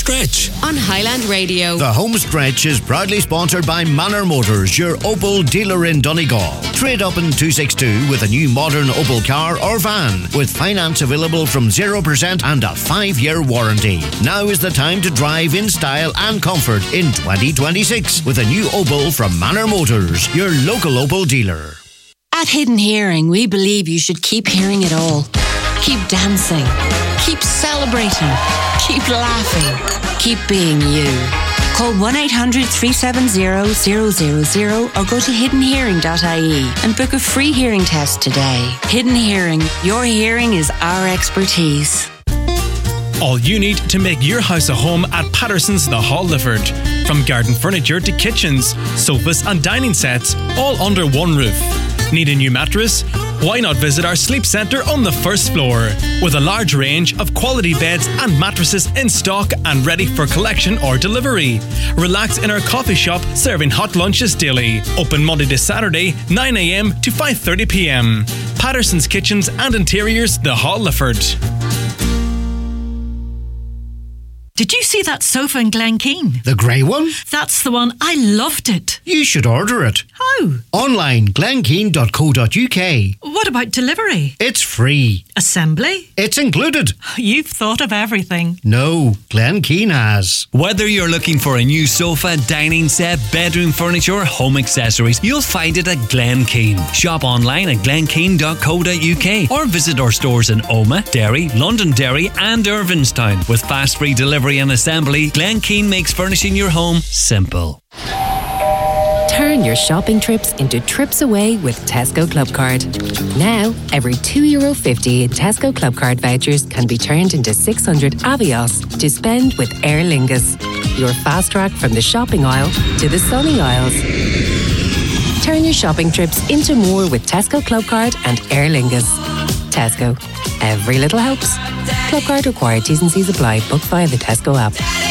Stretch on Highland Radio. The home stretch is proudly sponsored by Manor Motors, your Opel dealer in Donegal. Trade up in 262 with a new modern Opel car or van, with finance available from 0% and a 5-year warranty. Now is the time to drive in style and comfort in 2026 with a new Opel from Manor Motors, your local Opel dealer. At Hidden Hearing, we believe you should keep hearing it all. Keep dancing. Keep celebrating. Keep laughing. Keep being you. Call 1-800-370-000 or go to hiddenhearing.ie and book a free hearing test today. Hidden Hearing. Your hearing is our expertise. All you need to make your house a home at Patterson's The Hall Lifford. From garden furniture to kitchens, sofas and dining sets, all under one roof. Need a new mattress? Why not visit our sleep centre on the first floor? With a large range of quality beds and mattresses in stock and ready for collection or delivery. Relax in our coffee shop serving hot lunches daily. Open Monday to Saturday, 9 a.m. to 5:30 p.m. Patterson's Kitchens and Interiors, The Hall Lifford. Did you see that sofa in Glenkeen? The grey one? That's the one. I loved it. You should order it. How? Online, glenkeen.co.uk. What about delivery? It's free. Assembly? It's included. You've thought of everything. No, Glenkeen has. Whether you're looking for a new sofa, dining set, bedroom furniture, home accessories, you'll find it at Glenkeen. Shop online at glenkeen.co.uk or visit our stores in Omagh, Derry, Londonderry and Irvinstown. With fast free delivery and assembly, Glenkeen makes furnishing your home simple. Turn your shopping trips into trips away with Tesco Clubcard. Now, every €2.50 in Tesco Clubcard vouchers can be turned into 600 Avios to spend with Aer Lingus. Your fast track from the shopping aisle to the sunny aisles. Turn your shopping trips into more with Tesco Clubcard and Aer Lingus. Tesco. Every little helps. Clubcard required. T's and C's apply. Book via the Tesco app.